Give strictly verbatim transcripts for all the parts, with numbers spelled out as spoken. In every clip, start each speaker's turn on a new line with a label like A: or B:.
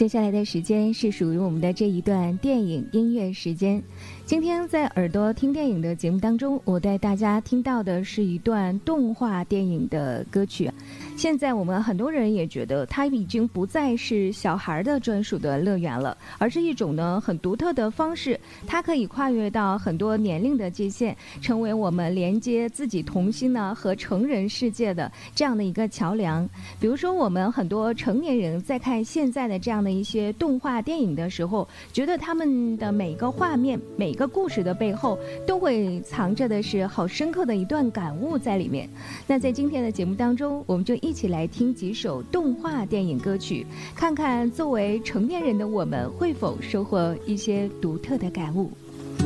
A: 接下来的时间是属于我们的这一段电影音乐时间。今天在耳朵听电影的节目当中，我带大家听到的是一段动画电影的歌曲。现在我们很多人也觉得它已经不再是小孩的专属的乐园了，而是一种呢很独特的方式，它可以跨越到很多年龄的界限，成为我们连接自己童心呢和成人世界的这样的一个桥梁。比如说我们很多成年人在看现在的这样的一些动画电影的时候，觉得他们的每一个画面每一个故事的背后都会藏着的是好深刻的一段感悟在里面。那在今天的节目当中，我们就一起来听几首动画电影歌曲，看看作为成年人的我们会否收获一些独特的感悟。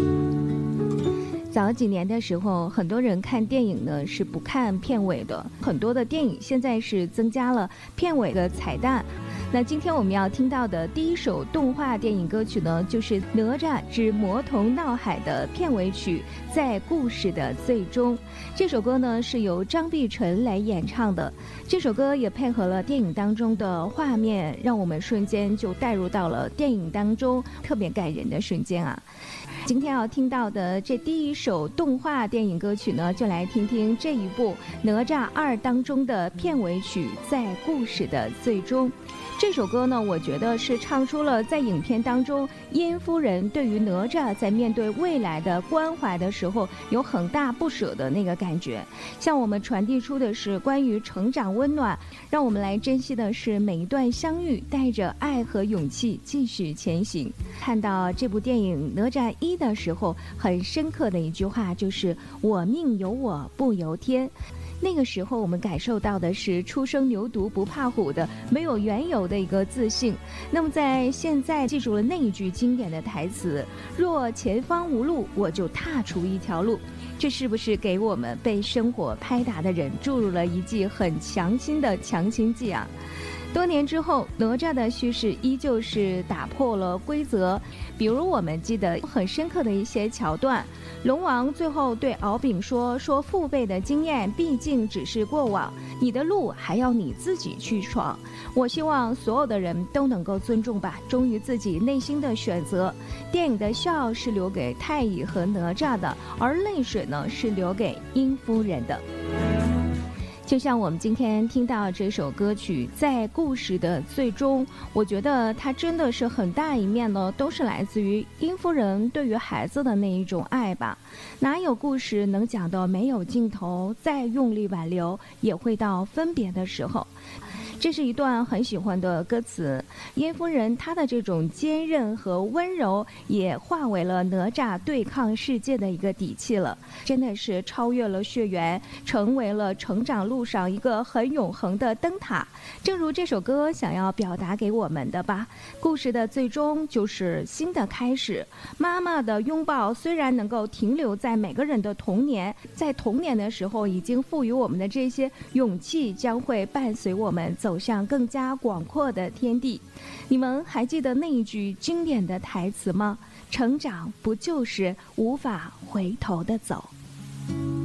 A: 早几年的时候，很多人看电影呢是不看片尾的，很多的电影现在是增加了片尾的彩蛋。那今天我们要听到的第一首动画电影歌曲呢，就是《哪吒之魔童闹海》的片尾曲《在故事的最终》。这首歌呢是由张碧晨来演唱的，这首歌也配合了电影当中的画面，让我们瞬间就带入到了电影当中特别感人的瞬间啊。今天要听到的这第一首动画电影歌曲呢，就来听听这一部《哪吒二》当中的片尾曲《在故事的最终》。这首歌呢，我觉得是唱出了在影片当中殷夫人对于哪吒在面对未来的关怀的时候有很大不舍的那个感觉，向我们传递出的是关于成长温暖，让我们来珍惜的是每一段相遇，带着爱和勇气继续前行。看到这部电影《哪吒一》的时候，很深刻的一句话就是我命由我不由天。那个时候我们感受到的是初生牛犊不怕虎的没有缘由的一个自信。那么在现在记住了那一句经典的台词，若前方无路，我就踏出一条路。这是不是给我们被生活拍打的人注入了一剂很强心的强心剂啊？多年之后，哪吒的叙事依旧是打破了规则。比如我们记得很深刻的一些桥段，龙王最后对敖丙说说父辈的经验毕竟只是过往，你的路还要你自己去闯。我希望所有的人都能够尊重吧，忠于自己内心的选择。电影的笑是留给太乙和哪吒的，而泪水呢是留给殷夫人的。就像我们今天听到这首歌曲在故事的最终，我觉得它真的是很大一面呢都是来自于殷夫人对于孩子的那一种爱吧。哪有故事能讲到没有尽头，再用力挽留也会到分别的时候。这是一段很喜欢的歌词，殷夫人她的这种坚韧和温柔也化为了哪吒对抗世界的一个底气了，真的是超越了血缘，成为了成长路上一个很永恒的灯塔。正如这首歌想要表达给我们的吧，故事的最终就是新的开始。妈妈的拥抱虽然能够停留在每个人的童年，在童年的时候已经赋予我们的这些勇气，将会伴随我们走向更加广阔的天地。你们还记得那一句经典的台词吗？成长不就是无法回头的走？